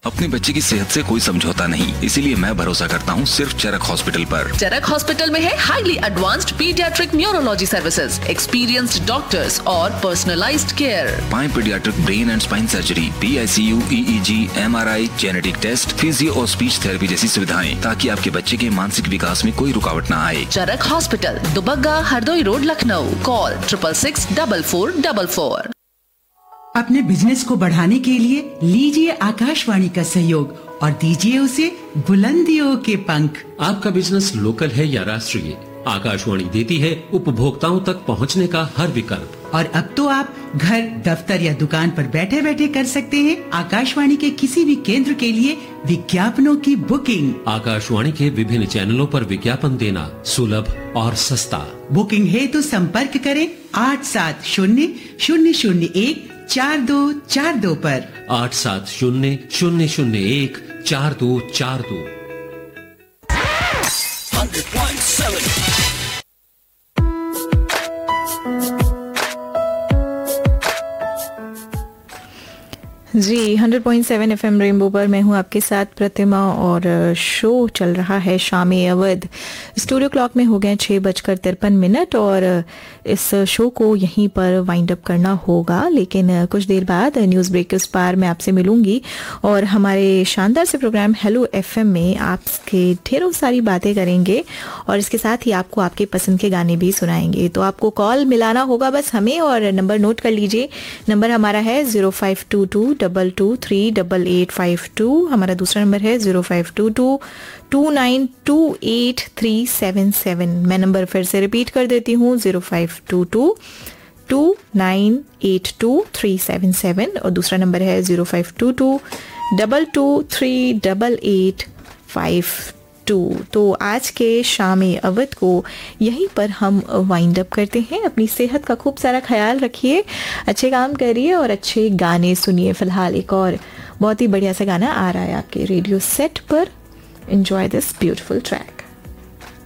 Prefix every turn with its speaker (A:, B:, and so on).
A: अपने बच्चे की सेहत से कोई समझौता नहीं, इसीलिए मैं भरोसा करता हूँ सिर्फ चरक हॉस्पिटल पर।
B: चरक हॉस्पिटल में है highly advanced paediatric neurology services, experienced doctors और पर्सनलाइज्ड केयर।
A: पाए paediatric brain and spine surgery, PICU, EEG, MRI, genetic test, physio और स्पीच थेरेपी जैसी सुविधाएं, ताकि आपके बच्चे के मानसिक विकास में कोई रुकावट न आए।
B: चरक hospital, Dubagga, Hardoi road, Lucknow. Call 666444।
C: अपने बिजनेस को बढ़ाने के लिए लीजिए आकाशवाणी का सहयोग और दीजिए उसे बुलंदियों के पंख।
D: आपका बिजनेस लोकल है या राष्ट्रीय, आकाशवाणी देती है उपभोक्ताओं तक पहुंचने का हर विकल्प।
C: और अब तो आप घर, दफ्तर या दुकान पर बैठे बैठे कर सकते हैं आकाशवाणी के किसी भी केंद्र के लिए विज्ञापनों की बुकिंग।
D: आकाशवाणी के विभिन्न चैनलों पर विज्ञापन देना सुलभ और सस्ता।
C: बुकिंग है तो संपर्क करें 8700014242 पर।
D: 8700014242।
E: जी 100.7 FM रेनबो पर मैं हूं आपके साथ प्रतिमा और शो चल रहा है शामे अवध। स्टूडियो क्लॉक में हो गए 6:53 और इस शो को यहीं पर वाइंड अप करना होगा, लेकिन कुछ देर बाद न्यूज़ ब्रेक के उस पार मैं आपसे मिलूंगी और हमारे शानदार से प्रोग्राम हेलो FM में आपके ढेरों सारी बातें करेंगे और इसके साथ ही आपको आपके पसंद के गाने भी सुनाएंगे। तो आपको कॉल मिलाना होगा बस हमें, और नंबर नोट कर लीजिए। नंबर हमारा है 0522223852। हमारा दूसरा नंबर है 0522292837। मैं नंबर फिर से रिपीट कर देती हूँ, 0522298237 और दूसरा नंबर है 0522223852। तो आज के शामे अवध को यहीं पर हम वाइंड अप करते हैं। अपनी सेहत का खूब सारा ख्याल रखिए, अच्छे काम करिए और अच्छे गाने सुनिए। फिलहाल एक और बहुत ही बढ़िया सा गाना आ रहा है आपके रेडियो सेट पर। Enjoy this beautiful track.